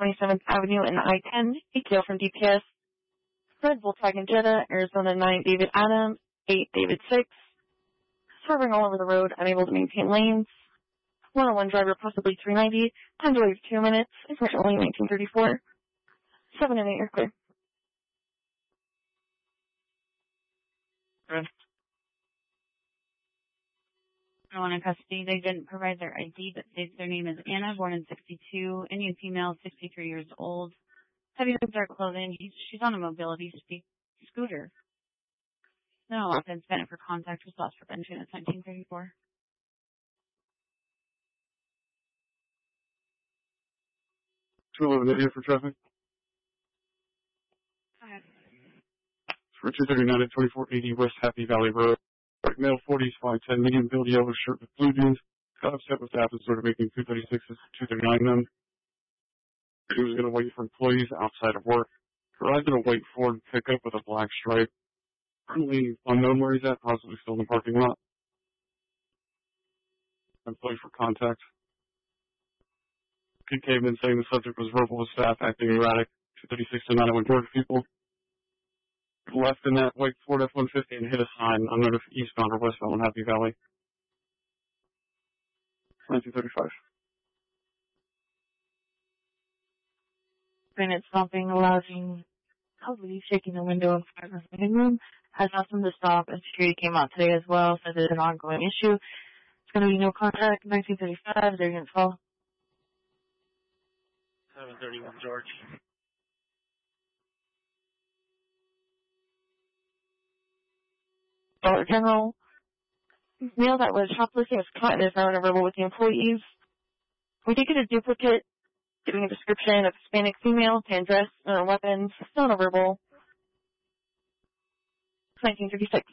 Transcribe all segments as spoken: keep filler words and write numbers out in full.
twenty-seventh Avenue and I ten, A T L from D P S. Red Volkswagen Jetta, Arizona nine, David Adams, eight, David six. Swerving all over the road, unable to maintain lanes. one oh one driver, possibly three ninety. Time to leave two minutes. Information only nineteen thirty-four. seven and eight are clear. Good. No one in custody. They didn't provide their I D, but states their name is Anna, born in sixty-two. Indian female, sixty-three years old. Heavy dark clothing. She's on a mobility speak scooter. No offense spent for contact with loss prevention. It's nineteen thirty-four. two eleven here for traffic. Okay. For two thirty-nine at twenty-four eighty West Happy Valley Road. White male, forties, five ten, medium build, yellow shirt with blue jeans. Got upset with staff and started making two thirty-sixes, two thirty-nine them. He was going to wait for employees outside of work. Arrived at a white Ford pickup with a black stripe. Currently unknown where he's at, possibly still in the parking lot. Employee for contact. Kid came in saying the subject was verbal with staff, acting erratic. two thirty-six to nine oh one Georgia people. Left in that white Ford F one fifty and hit a sign, unknown if eastbound or westbound on Happy Valley. nineteen thirty-five. Granite stomping, lounging, heavily shaking the window of the living room. Has asked them to stop, and security came out today as well, said it's an ongoing issue. It's going to be no contact. nineteen thirty-five, they're going to fall. seven thirty-one George. Dollar General. Mail that was shoplifting was caught and is now unavailable with the employees. We did get a duplicate giving a description of Hispanic female, tan dress, and weapons, still unavailable. nineteen thirty-six.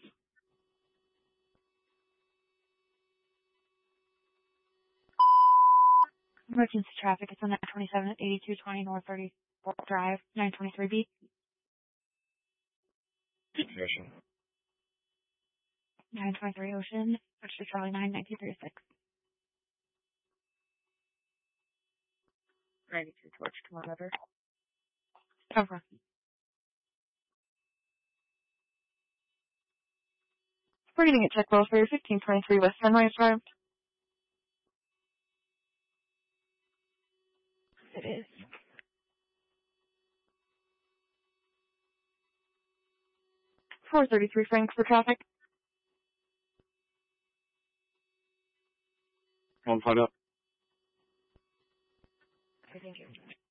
Emergency traffic. It's on that twenty-seven at eighty-two twenty North thirty-fourth Drive, nine twenty-three B. Ocean. nine twenty-three Ocean, Search to Charlie nine, nineteen thirty-six. ninety-two George, come on over. Over. We're getting a check welfare, fifteen twenty-three West Sunrise Drive. It is. four thirty-three Franks for traffic. I'll find out. Okay, thank you.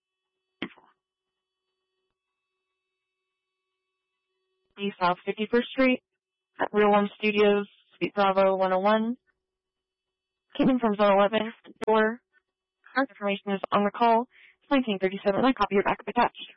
East South fifty-first Street at Real One Studios, Suite Bravo one oh one. Came in from Zone eleven, door. Our information is on the call. It's nineteen thirty-seven. I copy your backup attached.